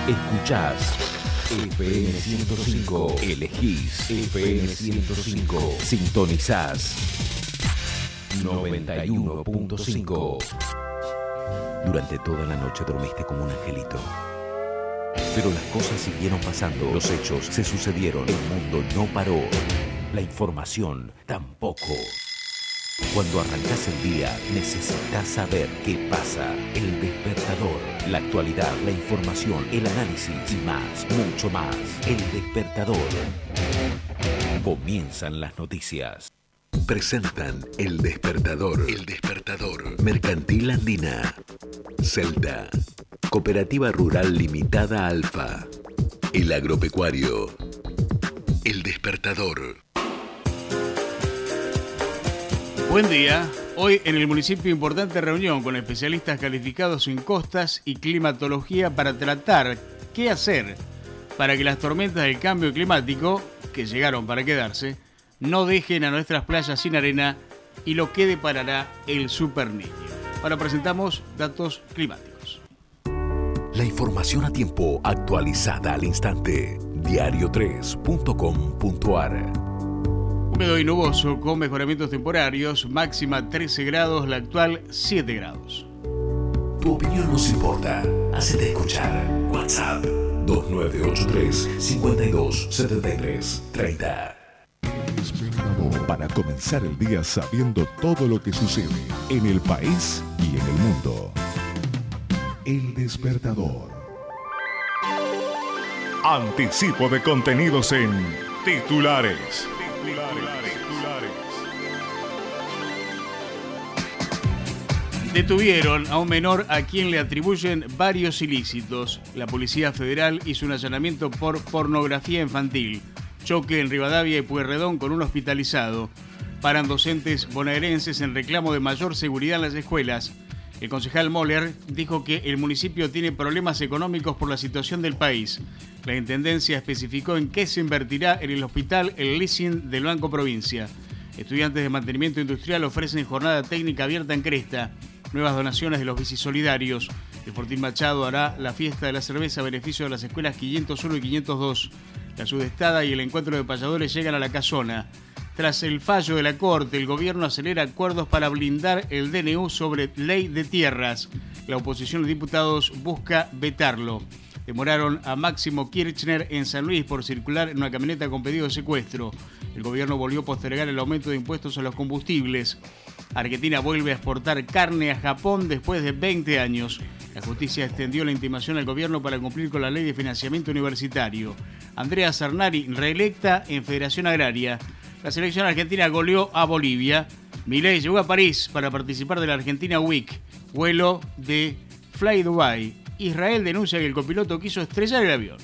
Escuchás FM 105. Elegís FM 105. Sintonizás 91.5. Durante toda la noche dormiste como un angelito. Pero las cosas siguieron pasando, los hechos se sucedieron, el mundo no paró, la información tampoco. Cuando arrancás el día, necesitas saber qué pasa. El despertador, la actualidad, la información, el análisis y más, mucho más. El despertador. Comienzan las noticias. Presentan El Despertador. El Despertador. Mercantil Andina. Celda. Cooperativa Rural Limitada Alfa. El Agropecuario. El Despertador. Buen día. Hoy en el municipio importante reunión con especialistas calificados en costas y climatología para tratar qué hacer para que las tormentas del cambio climático, que llegaron para quedarse, no dejen a nuestras playas sin arena y lo que deparará el Super Niño. Ahora presentamos datos climáticos. La información a tiempo, actualizada al instante. Diario3.com.ar. Húmedo y nuboso con mejoramientos temporarios, máxima 13 grados, la actual 7 grados. Tu opinión nos importa. Hacete escuchar. WhatsApp 2983 5273 30. Para comenzar el día sabiendo todo lo que sucede en el país y en el mundo. El Despertador. Anticipo de contenidos en titulares. Detuvieron a un menor a quien le atribuyen varios ilícitos. La Policía Federal hizo un allanamiento por pornografía infantil. Choque en Rivadavia y Pueyrredón con un hospitalizado. Paran docentes bonaerenses en reclamo de mayor seguridad en las escuelas. El concejal Moller dijo que el municipio tiene problemas económicos por la situación del país. La intendencia especificó en qué se invertirá en el hospital el leasing del Banco Provincia. Estudiantes de mantenimiento industrial ofrecen jornada técnica abierta en Cresta. Nuevas donaciones de los bicisolidarios. El Fortín Machado hará la fiesta de la cerveza a beneficio de las escuelas 501 y 502. La Sudestada y el encuentro de payadores llegan a la Casona. Tras el fallo de la Corte, el gobierno acelera acuerdos para blindar el DNU sobre ley de tierras. La oposición de diputados busca vetarlo. Demoraron a Máximo Kirchner en San Luis por circular en una camioneta con pedido de secuestro. El gobierno volvió a postergar el aumento de impuestos a los combustibles. Argentina vuelve a exportar carne a Japón después de 20 años. La justicia extendió la intimación al gobierno para cumplir con la ley de financiamiento universitario. Andrea Cernari, reelecta en Federación Agraria. La selección argentina goleó a Bolivia. Milei llegó a París para participar de la Argentina Week, vuelo de Fly Dubai. Israel denuncia que el copiloto quiso estrellar el avión.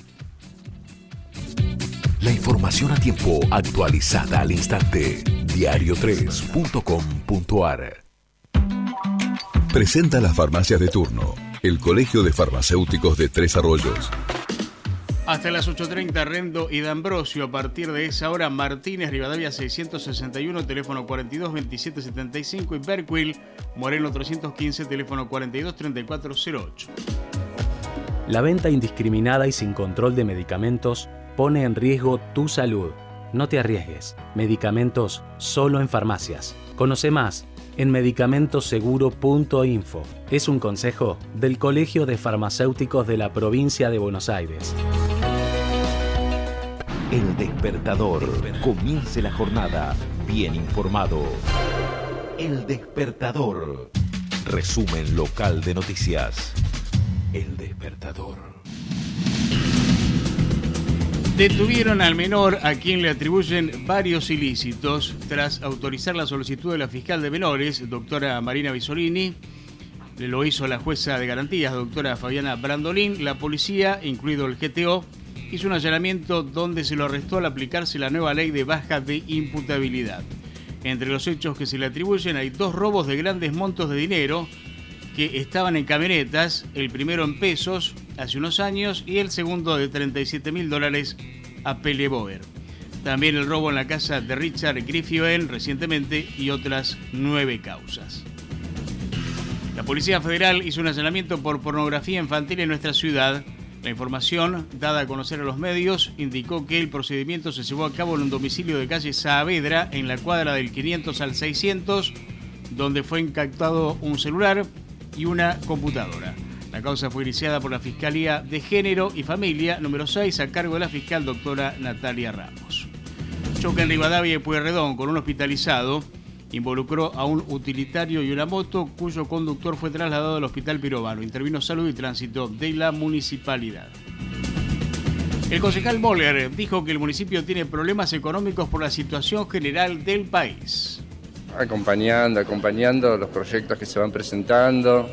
La información a tiempo, actualizada al instante. Diario3.com.ar. Presenta las farmacias de turno. El Colegio de Farmacéuticos de Tres Arroyos. Hasta las 8:30, Rendo y D'Ambrosio. A partir de esa hora, Martínez, Rivadavia 661, teléfono 42 27 75 y Berquil, Moreno 315, teléfono 42 34 08. La venta indiscriminada y sin control de medicamentos pone en riesgo tu salud. No te arriesgues. Medicamentos solo en farmacias. Conoce más en medicamentoseguro.info. Es un consejo del Colegio de Farmacéuticos de la Provincia de Buenos Aires. El Despertador. Comience la jornada bien informado. El Despertador. Resumen local de noticias. El Despertador. Detuvieron al menor a quien le atribuyen varios ilícitos. Tras autorizar la solicitud de la fiscal de menores, doctora Marina Bisolini, lo hizo la jueza de garantías, doctora Fabiana Brandolin, la policía, incluido el GTO, hizo un allanamiento donde se lo arrestó al aplicarse la nueva ley de baja de imputabilidad. Entre los hechos que se le atribuyen hay 2 robos de grandes montos de dinero que estaban en camionetas, el primero en pesos hace unos años y el segundo de $37.000 a Pele Boer. También el robo en la casa de Richard Griffioen recientemente y otras 9 causas. La Policía Federal hizo un allanamiento por pornografía infantil en nuestra ciudad. La información, dada a conocer a los medios, indicó que el procedimiento se llevó a cabo en un domicilio de calle Saavedra, en la cuadra del 500 al 600, donde fue incautado un celular y una computadora. La causa fue iniciada por la Fiscalía de Género y Familia número 6 a cargo de la fiscal doctora Natalia Ramos. Choque en Rivadavia y Pueyrredón con un hospitalizado involucró a un utilitario y una moto cuyo conductor fue trasladado al Hospital Pirovano. Intervino Salud y Tránsito de la municipalidad. El concejal Moller dijo que el municipio tiene problemas económicos por la situación general del país. Acompañando los proyectos que se van presentando.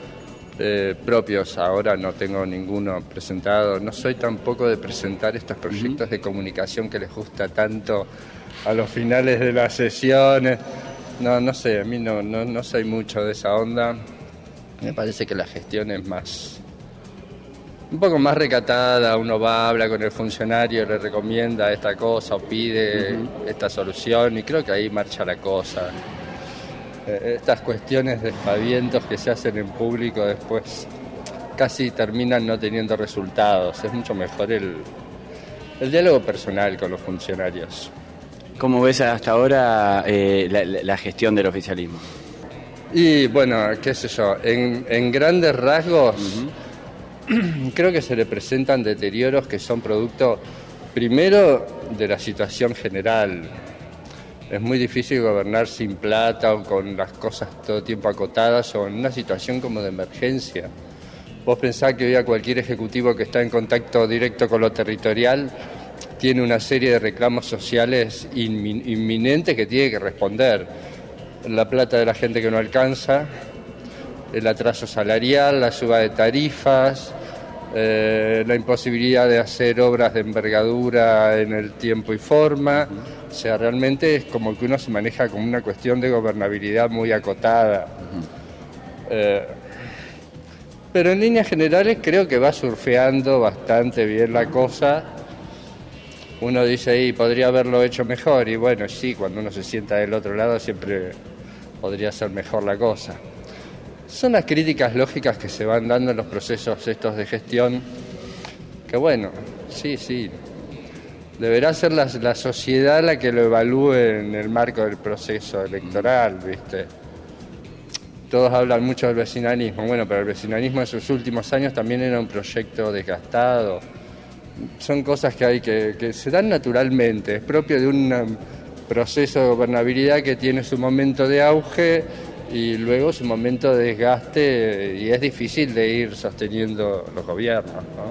Propios ahora no tengo ninguno presentado. No soy tampoco de presentar estos proyectos de comunicación que les gusta tanto a los finales de las sesiones. No sé, a mí no soy mucho de esa onda. Me parece que la gestión es un poco más recatada. Uno va, habla con el funcionario, le recomienda esta cosa o pide esta solución y creo que ahí marcha la cosa. Estas cuestiones de espavientos que se hacen en público después casi terminan no teniendo resultados. Es mucho mejor el diálogo personal con los funcionarios. ¿Cómo ves hasta ahora la gestión del oficialismo? Y bueno, qué sé yo, en grandes rasgos creo que se le presentan deterioros que son producto primero de la situación general. Es muy difícil gobernar sin plata o con las cosas todo el tiempo acotadas o en una situación como de emergencia. Vos pensás que hoy a cualquier ejecutivo que está en contacto directo con lo territorial tiene una serie de reclamos sociales inminentes que tiene que responder. La plata de la gente que no alcanza, el atraso salarial, la suba de tarifas, la imposibilidad de hacer obras de envergadura en el tiempo y forma. O sea, realmente es como que uno se maneja como una cuestión de gobernabilidad muy acotada. Pero en líneas generales creo que va surfeando bastante bien la cosa. Uno dice, podría haberlo hecho mejor. Y bueno, sí, cuando uno se sienta del otro lado siempre podría ser mejor la cosa. Son las críticas lógicas que se van dando en los procesos estos de gestión, que bueno, sí, deberá ser la sociedad la que lo evalúe en el marco del proceso electoral, ¿viste? Todos hablan mucho del vecinalismo, bueno, pero el vecinalismo en sus últimos años también era un proyecto desgastado. Son cosas que se dan naturalmente, es propio de un proceso de gobernabilidad que tiene su momento de auge y luego su momento de desgaste, y es difícil de ir sosteniendo los gobiernos, ¿no?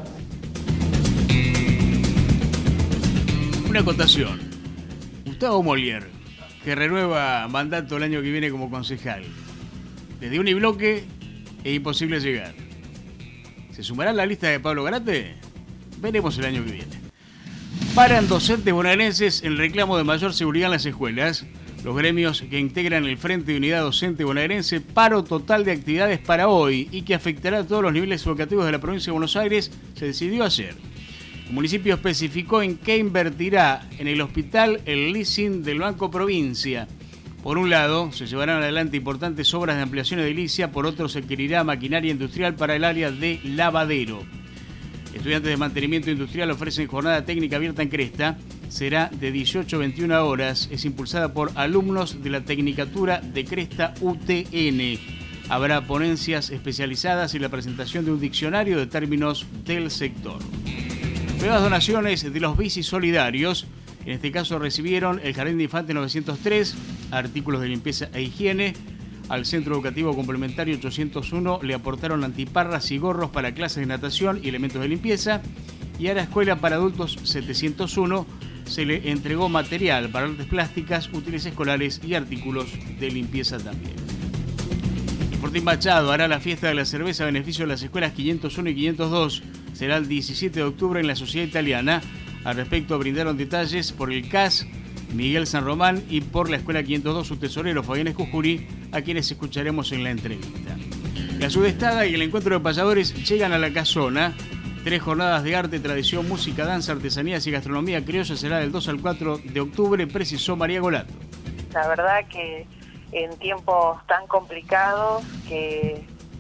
Una acotación. Gustavo Moller, que renueva mandato el año que viene como concejal. Desde Unibloque es imposible llegar. ¿Se sumará a la lista de Pablo Garate? Veremos el año que viene. Paran docentes bonaerenses en reclamo de mayor seguridad en las escuelas. Los gremios que integran el Frente de Unidad Docente Bonaerense, paro total de actividades para hoy y que afectará a todos los niveles educativos de la provincia de Buenos Aires, se decidió ayer. El municipio especificó en qué invertirá en el hospital el leasing del Banco Provincia. Por un lado, se llevarán adelante importantes obras de ampliación edilicia, por otro se adquirirá maquinaria industrial para el área de lavadero. Estudiantes de mantenimiento industrial ofrecen jornada técnica abierta en Cresta. Será de 18 a 21 horas. Es impulsada por alumnos de la Tecnicatura de Cresta UTN. Habrá ponencias especializadas y la presentación de un diccionario de términos del sector. Nuevas donaciones de los bicis solidarios. En este caso recibieron el Jardín de Infantes 903, artículos de limpieza e higiene. Al Centro Educativo Complementario 801 le aportaron antiparras y gorros para clases de natación y elementos de limpieza. Y a la Escuela para Adultos 701 se le entregó material para artes plásticas, útiles escolares y artículos de limpieza también. El Fortín Machado hará la fiesta de la cerveza a beneficio de las escuelas 501 y 502. Será el 17 de octubre en la Sociedad Italiana. Al respecto brindaron detalles por el CAS Miguel San Román y por la Escuela 502 su tesorero Fabián Escujuri, a quienes escucharemos en la entrevista. La Sudestada y el Encuentro de Payadores llegan a la Casona. 3 jornadas de arte, tradición, música, danza, artesanías y gastronomía criolla será del 2 al 4 de octubre, precisó María Golato. La verdad que en tiempos tan complicados que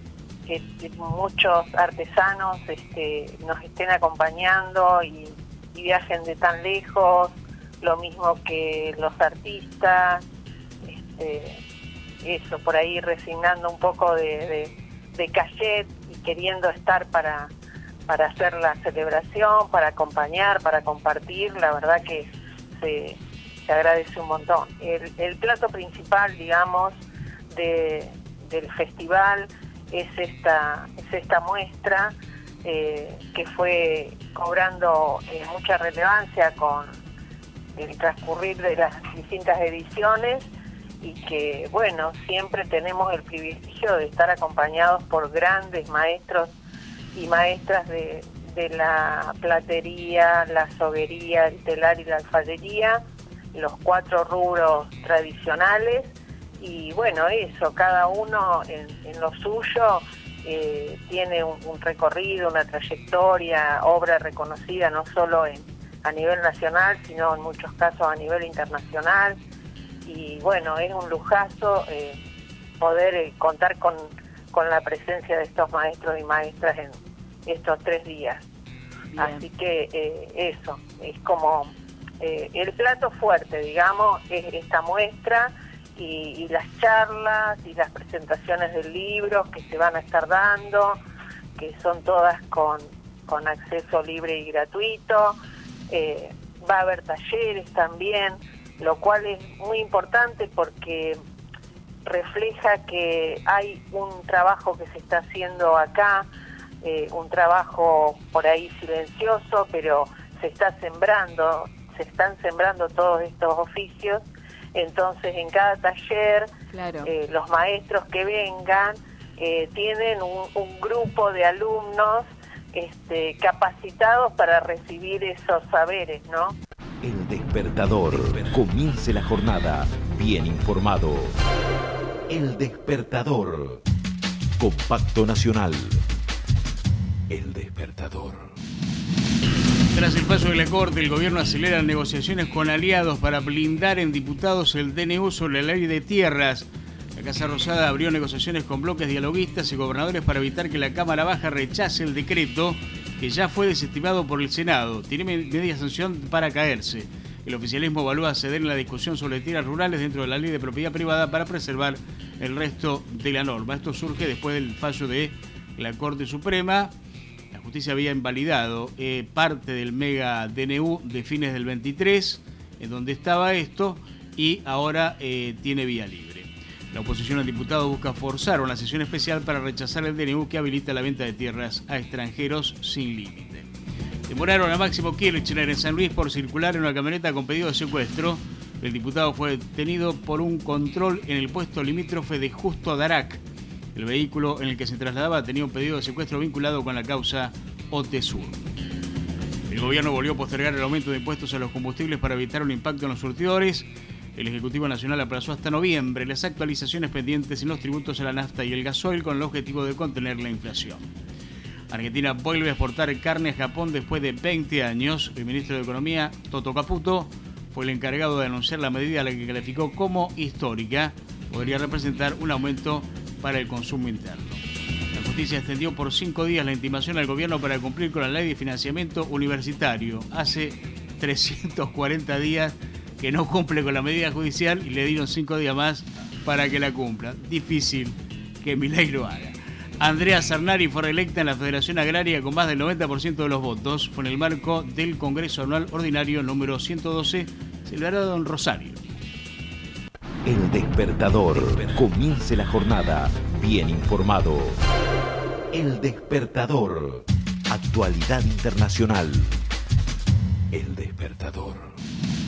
muchos artesanos nos estén acompañando y viajen de tan lejos, lo mismo que los artistas, eso, por ahí resignando un poco de cachet y queriendo estar para hacer la celebración, para acompañar, para compartir. La verdad que se agradece un montón. El plato principal, digamos, del festival es esta muestra que fue cobrando mucha relevancia con el transcurrir de las distintas ediciones, y que, bueno, siempre tenemos el privilegio de estar acompañados por grandes maestros y maestras de la platería, la soguería, el telar y la alfarería, los 4 rubros tradicionales. Y bueno, eso, cada uno en lo suyo tiene un recorrido, una trayectoria, obra reconocida no solo a nivel nacional, sino en muchos casos a nivel internacional. Y bueno, es un lujazo poder contar con la presencia de estos maestros y maestras en estos 3 días. Bien. Así que eso, es como el plato fuerte, digamos, es esta muestra y las charlas y las presentaciones del libro que se van a estar dando, que son todas con acceso libre y gratuito. Va a haber talleres también, lo cual es muy importante porque refleja que hay un trabajo que se está haciendo acá, un trabajo por ahí silencioso, pero se están sembrando todos estos oficios. Entonces, en cada taller, claro, los maestros que vengan tienen un grupo de alumnos capacitados para recibir esos saberes, ¿no? El Despertador. Comience la jornada bien informado. El Despertador. Compacto Nacional. El Despertador. Tras el paso de la Corte, el gobierno acelera negociaciones con aliados para blindar en diputados el DNU sobre la ley de tierras. La Casa Rosada abrió negociaciones con bloques dialoguistas y gobernadores para evitar que la Cámara Baja rechace el decreto que ya fue desestimado por el Senado. Tiene media sanción para caerse. El oficialismo evalúa ceder en la discusión sobre tierras rurales dentro de la ley de propiedad privada para preservar el resto de la norma. Esto surge después del fallo de la Corte Suprema. La justicia había invalidado parte del mega DNU de fines del 23, en donde estaba esto, y ahora tiene vía libre. La oposición al diputado busca forzar una sesión especial para rechazar el DNU que habilita la venta de tierras a extranjeros sin límite. Demoraron a Máximo Kirchner en San Luis por circular en una camioneta con pedido de secuestro. El diputado fue detenido por un control en el puesto limítrofe de Justo Darac. El vehículo en el que se trasladaba tenía un pedido de secuestro vinculado con la causa OTESUR. El gobierno volvió a postergar el aumento de impuestos a los combustibles para evitar un impacto en los surtidores. El Ejecutivo Nacional aplazó hasta noviembre las actualizaciones pendientes en los tributos a la nafta y el gasoil con el objetivo de contener la inflación. Argentina vuelve a exportar carne a Japón después de 20 años. El ministro de Economía, Toto Caputo, fue el encargado de anunciar la medida a la que calificó como histórica. Podría representar un aumento para el consumo interno. La justicia extendió por 5 días la intimación al gobierno para cumplir con la ley de financiamiento universitario. Hace 340 días que no cumple con la medida judicial y le dieron 5 días más para que la cumpla. Difícil que Milei lo haga. Andrea Sarnari fue reelecta en la Federación Agraria con más del 90% de los votos. Fue en el marco del Congreso Anual Ordinario número 112, celebrado en Rosario. El Despertador. Comience la jornada bien informado. El Despertador. Actualidad internacional. El Despertador.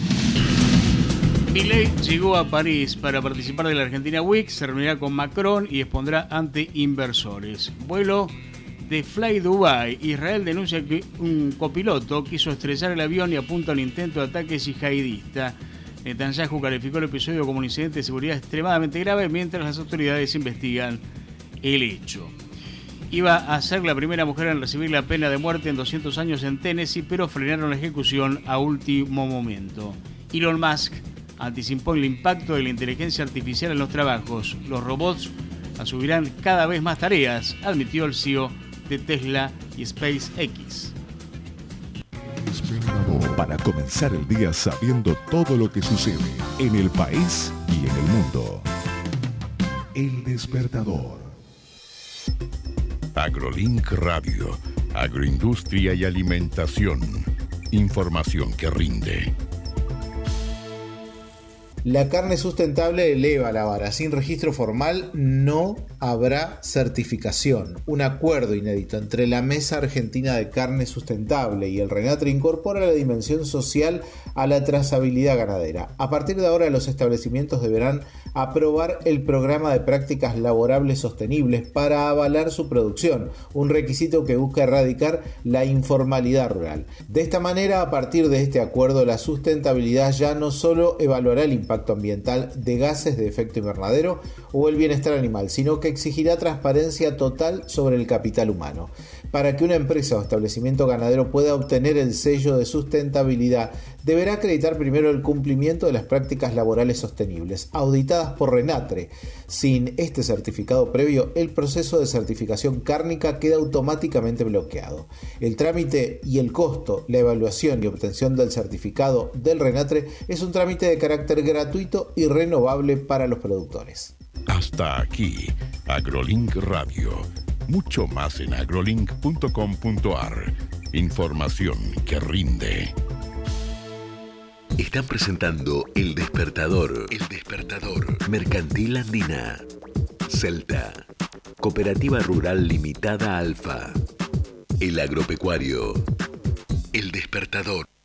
Milei llegó a París para participar de la Argentina Week, se reunirá con Macron y expondrá ante inversores. Vuelo de Fly Dubai. Israel denuncia que un copiloto quiso estrellar el avión y apunta a un intento de ataque yihadista. Netanyahu calificó el episodio como un incidente de seguridad extremadamente grave mientras las autoridades investigan el hecho. Iba a ser la primera mujer en recibir la pena de muerte en 200 años en Tennessee, pero frenaron la ejecución a último momento. Elon Musk anticipó el impacto de la inteligencia artificial en los trabajos. Los robots asumirán cada vez más tareas, admitió el CEO de Tesla y SpaceX. Para comenzar el día sabiendo todo lo que sucede en el país y en el mundo. El Despertador. AgroLink Radio, agroindustria y alimentación. Información que rinde. La carne sustentable eleva la vara. Sin registro formal no habrá certificación. Un acuerdo inédito entre la Mesa Argentina de Carne Sustentable y el RENATRE incorpora la dimensión social a la trazabilidad ganadera. A partir de ahora, los establecimientos deberán aprobar el programa de prácticas laborables sostenibles para avalar su producción, un requisito que busca erradicar la informalidad rural. De esta manera, a partir de este acuerdo, la sustentabilidad ya no solo evaluará el impacto ambiental de gases de efecto invernadero o el bienestar animal, sino que exigirá transparencia total sobre el capital humano. Para que una empresa o establecimiento ganadero pueda obtener el sello de sustentabilidad, deberá acreditar primero el cumplimiento de las prácticas laborales sostenibles, auditadas por RENATRE. Sin este certificado previo, el proceso de certificación cárnica queda automáticamente bloqueado. El trámite y el costo, la evaluación y obtención del certificado del RENATRE es un trámite de carácter gratuito y renovable para los productores. Hasta aquí, AgroLink Radio. Mucho más en agrolink.com.ar. Información que rinde. Están presentando El Despertador. El Despertador. Mercantil Andina. Celta. Cooperativa Rural Limitada Alfa. El Agropecuario. El Despertador.